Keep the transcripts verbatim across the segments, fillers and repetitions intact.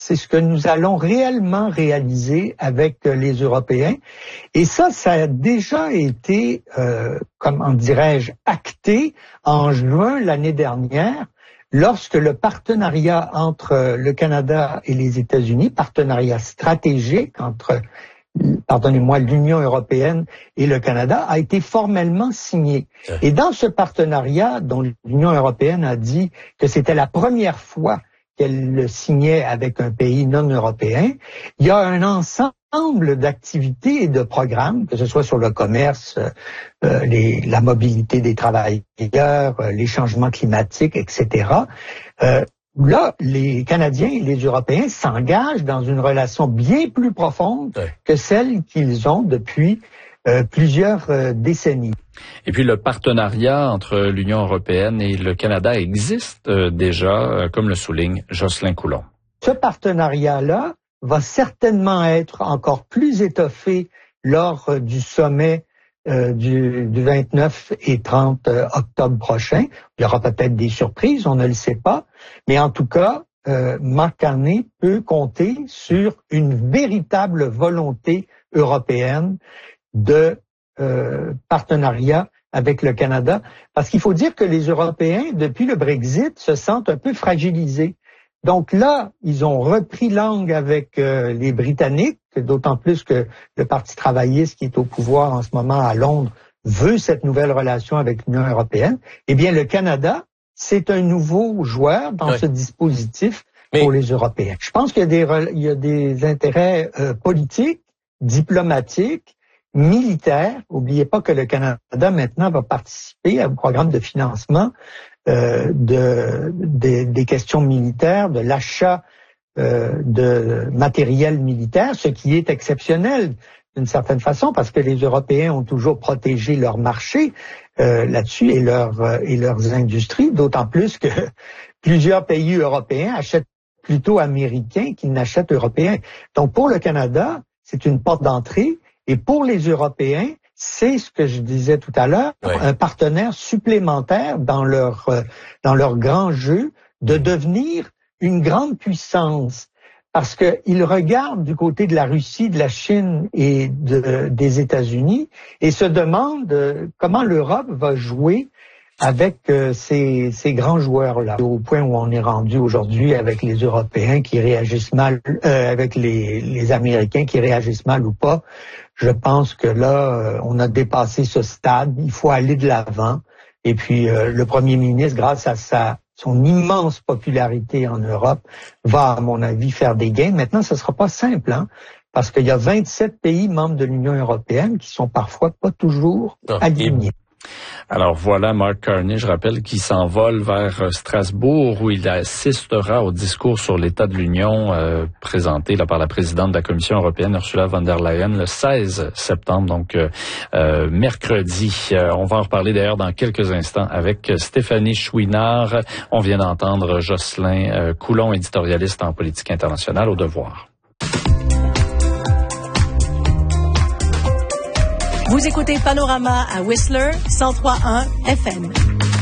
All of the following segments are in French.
c'est ce que nous allons réellement réaliser avec les Européens. Et ça, ça a déjà été, euh, comment dirais-je, acté en juin l'année dernière, lorsque le partenariat entre le Canada et les États-Unis, partenariat stratégique entre, pardonnez-moi, l'Union européenne et le Canada, a été formellement signé. Et dans ce partenariat, dont l'Union européenne a dit que c'était la première fois qu'elle le signait avec un pays non européen, il y a un ensemble d'activités et de programmes, que ce soit sur le commerce, euh, les, la mobilité des travailleurs, euh, les changements climatiques, et cetera. Euh, là, les Canadiens et les Européens s'engagent dans une relation bien plus profonde ouais. que celle qu'ils ont depuis euh, plusieurs euh, décennies. Et puis le partenariat entre l'Union européenne et le Canada existe euh, déjà, euh, comme le souligne Jocelyn Coulon. Ce partenariat-là va certainement être encore plus étoffé lors euh, du sommet euh, du, du vingt-neuf et trente euh, octobre prochain. Il y aura peut-être des surprises, on ne le sait pas. Mais en tout cas, euh, Mark Carney peut compter sur une véritable volonté européenne de Euh, partenariat avec le Canada, parce qu'il faut dire que les Européens, depuis le Brexit, se sentent un peu fragilisés. Donc là, ils ont repris langue avec euh, les Britanniques, d'autant plus que le Parti travailliste qui est au pouvoir en ce moment à Londres veut cette nouvelle relation avec l'Union européenne. Eh bien, le Canada, c'est un nouveau joueur dans oui. ce dispositif Mais... pour les Européens. Je pense qu'il y a des, il y a des intérêts euh, politiques, diplomatiques, militaire. N'oubliez pas que le Canada maintenant va participer au programme de financement euh, de, de des questions militaires, de l'achat euh, de matériel militaire, ce qui est exceptionnel d'une certaine façon parce que les Européens ont toujours protégé leur marché euh, là-dessus et leur euh, et leurs industries, d'autant plus que plusieurs pays européens achètent plutôt américains qu'ils n'achètent européens. Donc pour le Canada, c'est une porte d'entrée. Et pour les Européens, c'est ce que je disais tout à l'heure, oui. un partenaire supplémentaire dans leur euh, dans leur grand jeu de devenir une grande puissance. Parce qu'ils regardent du côté de la Russie, de la Chine et de, des États-Unis et se demandent euh, comment l'Europe va jouer avec euh, ces, ces grands joueurs-là. Au point où on est rendu aujourd'hui avec les Européens qui réagissent mal, euh, avec les, les Américains qui réagissent mal ou pas, je pense que là, euh, on a dépassé ce stade. Il faut aller de l'avant. Et puis, euh, le premier ministre, grâce à sa son immense popularité en Europe, va, à mon avis, faire des gains. Maintenant, ce sera pas simple, hein, parce qu'il y a vingt-sept pays membres de l'Union européenne qui sont parfois pas toujours oh, alignés. Et... Alors voilà Mark Carney, je rappelle qu'il s'envole vers Strasbourg où il assistera au discours sur l'état de l'Union euh, présenté là, par la présidente de la Commission européenne, Ursula von der Leyen, le seize septembre, donc euh, euh, mercredi. Euh, on va en reparler d'ailleurs dans quelques instants avec Stéphanie Chouinard. On vient d'entendre Jocelyn euh, Coulon, éditorialiste en politique internationale au Devoir. Vous écoutez Panorama à Whistler, cent trois point un F M.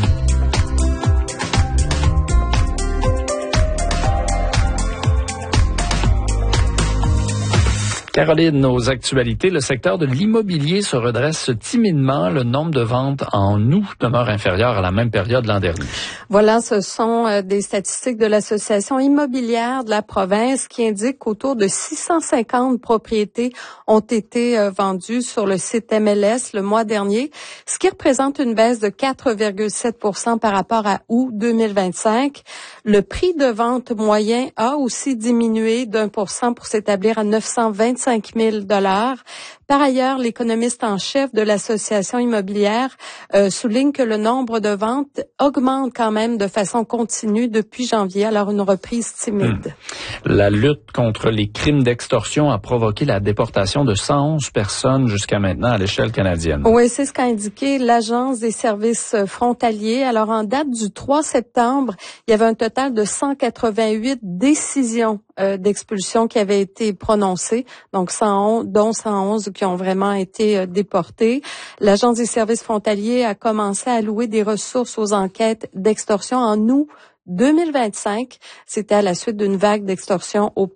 Caroline, nos actualités, le secteur de l'immobilier se redresse timidement. Le nombre de ventes en août demeure inférieur à la même période l'an dernier. Voilà, ce sont euh, des statistiques de l'Association immobilière de la province qui indiquent qu'autour de six cent cinquante propriétés ont été euh, vendues sur le site M L S le mois dernier, ce qui représente une baisse de quatre virgule sept pour cent par rapport à août deux mille vingt-cinq. Le prix de vente moyen a aussi diminué d'un pour cent pour s'établir à neuf cent vingt-cinq mille dollars. Par ailleurs, l'économiste en chef de l'association immobilière euh, souligne que le nombre de ventes augmente quand même de façon continue depuis janvier, alors une reprise timide. Hum. La lutte contre les crimes d'extorsion a provoqué la déportation de cent onze personnes jusqu'à maintenant à l'échelle canadienne. Oui, c'est ce qu'a indiqué l'Agence des services frontaliers. Alors, en date du trois septembre, il y avait un total de cent quatre-vingt-huit décisions euh, d'expulsion qui avaient été prononcées, donc cent onze, dont cent onze qui ont vraiment été euh, déportés. L'Agence des services frontaliers a commencé à allouer des ressources aux enquêtes d'extorsion en août deux mille vingt-cinq. C'était à la suite d'une vague d'extorsion au pays.